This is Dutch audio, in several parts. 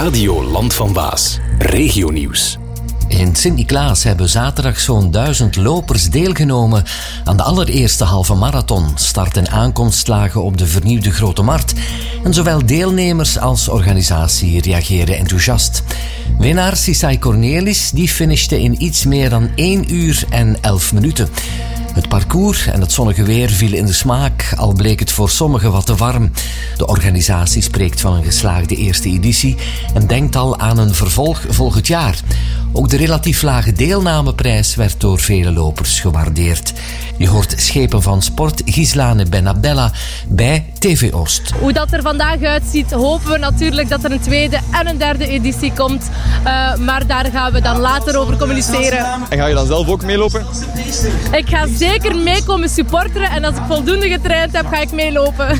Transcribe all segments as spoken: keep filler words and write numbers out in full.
Radio Land van Waas. Regionieuws. In Sint-Niklaas hebben zaterdag zo'n duizend lopers deelgenomen aan de allereerste halve marathon. Start- en aankomst lagen op de vernieuwde Grote Markt. En zowel deelnemers als organisatie reageren enthousiast. Winnaar Sisai Cornelis die finishte in iets meer dan één uur en elf minuten. Het parcours en het zonnige weer vielen in de smaak, al bleek het voor sommigen wat te warm. De organisatie spreekt van een geslaagde eerste editie en denkt al aan een vervolg volgend jaar. Ook de relatief lage deelnameprijs werd door vele lopers gewaardeerd. Je hoort schepen van sport Gislane Benabella bij T V Oost. Hoe dat er vandaag uitziet, hopen we natuurlijk dat er een tweede en een derde editie komt. Uh, maar daar gaan we dan later over communiceren. En ga je dan zelf ook meelopen? Ik ga zeker meekomen supporteren en als ik voldoende getraind heb, ga ik meelopen.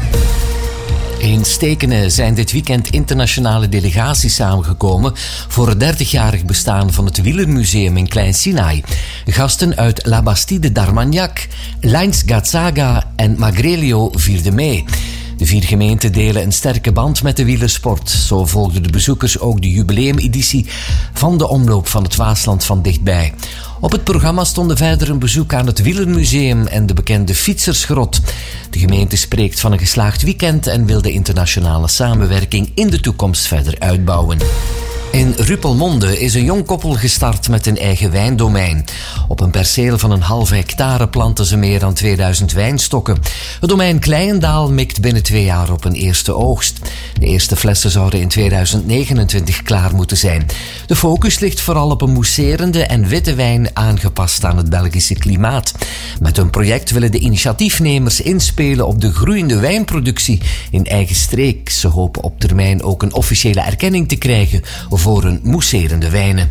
In Stekene zijn dit weekend internationale delegaties samengekomen voor het dertigjarig bestaan van het Wielermuseum in Klein Sinaai. Gasten uit La Bastide d'Armagnac, Lines Gatzaga en Magrelio vierden mee. De vier gemeenten delen een sterke band met de wielersport. Zo volgden de bezoekers ook de jubileumeditie van de Omloop van het Waasland van dichtbij. Op het programma stonden verder een bezoek aan het Wielermuseum en de bekende Fietsersgrot. De gemeente spreekt van een geslaagd weekend en wil de internationale samenwerking in de toekomst verder uitbouwen. In Ruppelmonde is een jong koppel gestart met een eigen wijndomein. Op een perceel van een halve hectare planten ze meer dan tweeduizend wijnstokken. Het domein Kleiendaal mikt binnen twee jaar op een eerste oogst. De eerste flessen zouden in tweeduizend negenentwintig klaar moeten zijn. De focus ligt vooral op een mousserende en witte wijn aangepast aan het Belgische klimaat. Met hun project willen de initiatiefnemers inspelen op de groeiende wijnproductie in eigen streek. Ze hopen op termijn ook een officiële erkenning te krijgen voor hun mousserende wijnen.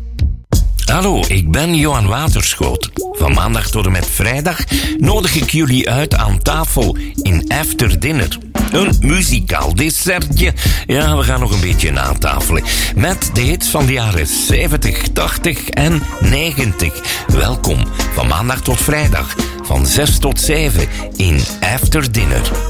Hallo, ik ben Johan Waterschoot. Van maandag tot en met vrijdag nodig ik jullie uit aan tafel in After Dinner. Een muzikaal dessertje. Ja, we gaan nog een beetje natafelen. Met de hits van de jaren zeventig, tachtig en negentig. Welkom van maandag tot vrijdag van zes tot zeven in After Dinner.